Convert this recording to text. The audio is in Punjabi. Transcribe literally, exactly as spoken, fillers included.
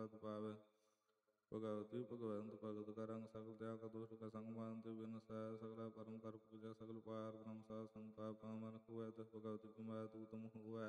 ਪਦ ਪਾਵੈ। ਭਗਵਤੀ ਭਗਵੰਤ ਭਗਤ ਕਾ ਰੰਗ ਸਕਲ ਤਿਆਗ ਕਾ ਦੁਸ਼ਟ ਕਾ ਸੰਗ ਮਾਨਤੇ ਬਿਨ ਸੈ ਸਗਲਾ ਪਰਮ ਕਰ ਪੂਜਾ ਸਗਲ ਪਾਰ ਬ੍ਰਹਮ ਸਾਧ ਸੰਗ ਪਾਪ ਮਨ ਹੋਵੈ ਤਿਸ ਭਗਵਤੀ ਕੀ ਮਾਇਆ ਤੂਤ ਹੋਵੈ।